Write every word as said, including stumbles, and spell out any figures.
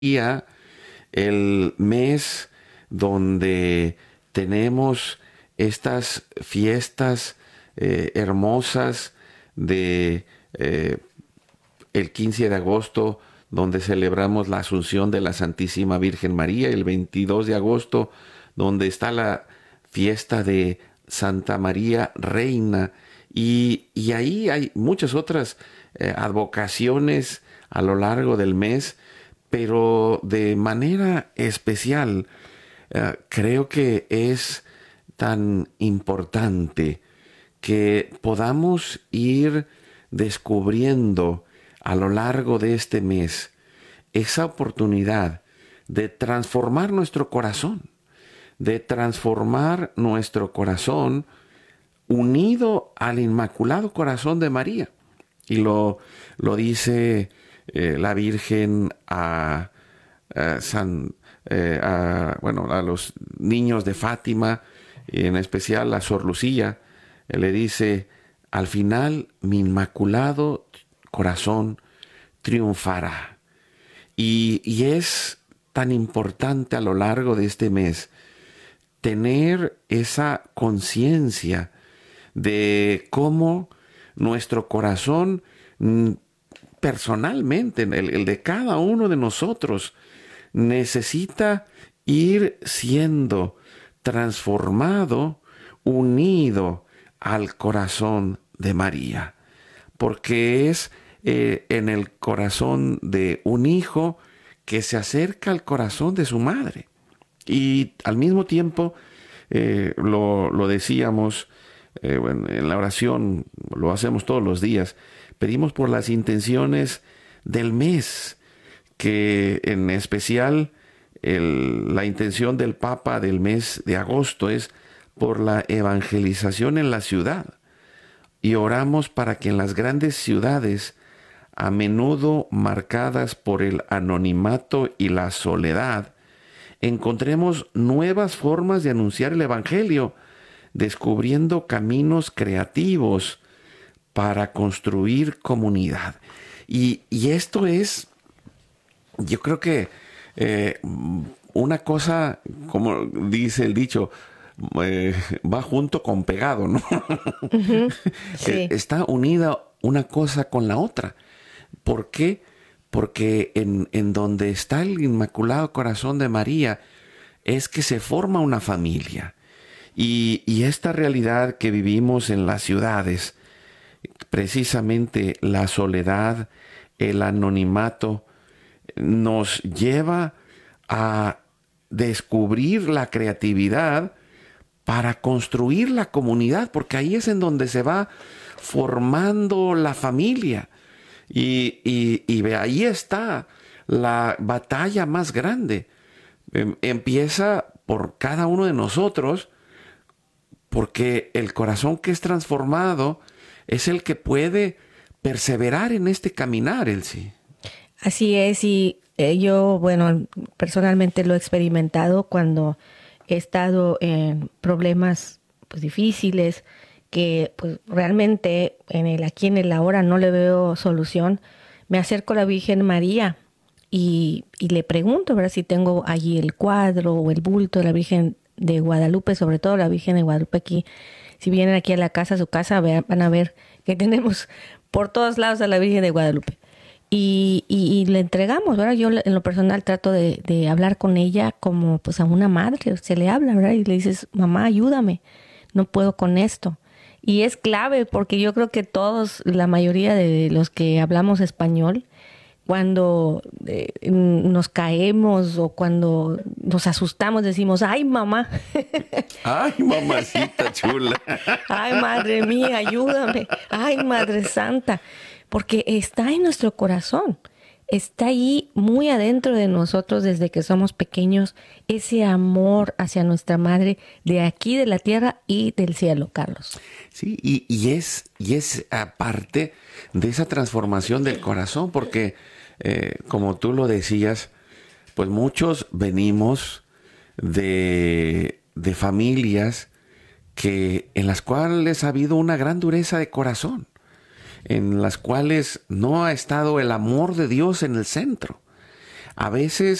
María, el mes donde tenemos estas fiestas eh, hermosas de eh, el quince de agosto, donde celebramos la Asunción de la Santísima Virgen María, el veintidós de agosto, donde está la fiesta de Santa María Reina, y, y ahí hay muchas otras eh, advocaciones a lo largo del mes, pero de manera especial eh, creo que es tan importante que podamos ir descubriendo a lo largo de este mes esa oportunidad de transformar nuestro corazón, de transformar nuestro corazón unido al Inmaculado Corazón de María. Y lo, lo dice eh, la Virgen a, a, San, eh, a, bueno, a los niños de Fátima, y en especial a Sor Lucía. Eh, le dice: al final mi Inmaculado Corazón triunfará. Y, y es tan importante a lo largo de este mes tener esa conciencia de cómo nuestro corazón personalmente, el, el de cada uno de nosotros, necesita ir siendo transformado, unido al corazón de María, porque es eh, en el corazón de un hijo que se acerca al corazón de su madre. Y al mismo tiempo, eh, lo, lo decíamos eh, bueno, en la oración, lo hacemos todos los días, pedimos por las intenciones del mes, que en especial el, la intención del Papa del mes de agosto es por la evangelización en la ciudad. Y oramos para que en las grandes ciudades, a menudo marcadas por el anonimato y la soledad, encontremos nuevas formas de anunciar el Evangelio, descubriendo caminos creativos para construir comunidad. Y, y esto es, yo creo que eh, una cosa, como dice el dicho, eh, va junto con pegado, ¿no? Ujú, sí. Está unida una cosa con la otra. ¿Por qué? Porque en, en donde está el Inmaculado Corazón de María es que se forma una familia. Y, y esta realidad que vivimos en las ciudades, precisamente la soledad, el anonimato, nos lleva a descubrir la creatividad para construir la comunidad, porque ahí es en donde se va formando la familia. Y, y, y ve, ahí está la batalla más grande. Em, empieza por cada uno de nosotros, porque el corazón que es transformado es el que puede perseverar en este caminar, Elsie. Así es, y eh, yo, bueno, personalmente lo he experimentado cuando he estado en problemas pues difíciles, que pues realmente en el aquí en el ahora no le veo solución. Me acerco a la Virgen María y, y le pregunto, ¿verdad?, si tengo allí el cuadro o el bulto de la Virgen de Guadalupe, sobre todo la Virgen de Guadalupe aquí. Si vienen aquí a la casa, a su casa, vean, van a ver que tenemos por todos lados a la Virgen de Guadalupe. Y, y, y le entregamos, ¿verdad? Yo en lo personal trato de, de hablar con ella como pues a una madre, se le habla, ¿verdad? Y le dices: mamá, ayúdame, no puedo con esto. Y es clave porque yo creo que todos, la mayoría de los que hablamos español, cuando eh, nos caemos o cuando nos asustamos, decimos: ay, mamá. Ay, mamacita chula. Ay, madre mía, ayúdame. Ay, Madre Santa. Porque está en nuestro corazón. Está ahí muy adentro de nosotros desde que somos pequeños, ese amor hacia nuestra madre de aquí, de la tierra y del cielo, Carlos. Sí, y, y es, y es aparte de esa transformación del corazón, porque eh, como tú lo decías, pues muchos venimos de, de familias que, en las cuales ha habido una gran dureza de corazón, en las cuales no ha estado el amor de Dios en el centro. A veces